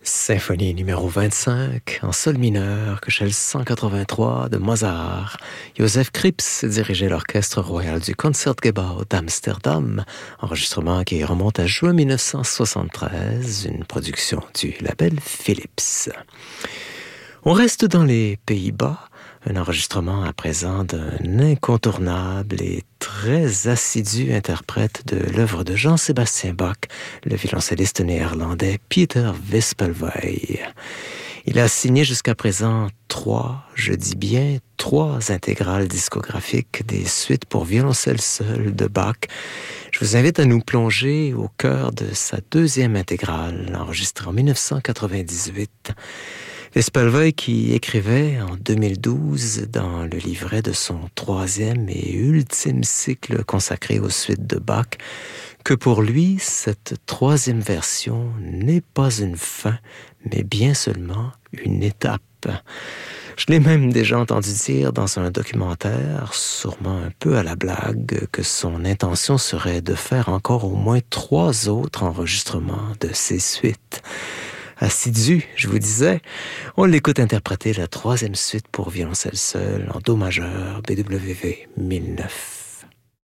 Symphonie numéro 25, en sol mineur, Köchel 183 de Mozart. Joseph Krips dirigeait l'Orchestre royal du Concertgebouw d'Amsterdam, enregistrement qui remonte à juin 1973, une production du label Philips. On reste dans les Pays-Bas, un enregistrement à présent d'un incontournable et très assidu interprète de l'œuvre de Jean-Sébastien Bach, le violoncelliste néerlandais Peter Wispelwey. Il a signé jusqu'à présent trois intégrales discographiques des suites pour violoncelle seul de Bach. Je vous invite à nous plonger au cœur de sa deuxième intégrale, enregistrée en 1998. Wispelwey qui écrivait en 2012 dans le livret de son troisième et ultime cycle consacré aux suites de Bach que pour lui, cette troisième version n'est pas une fin, mais bien seulement une étape. Je l'ai même déjà entendu dire dans un documentaire, sûrement un peu à la blague, que son intention serait de faire encore au moins 3 autres enregistrements de ces suites. Assidu, je vous disais, on l'écoute interpréter la troisième suite pour violoncelle seul en do majeur BWV 1009.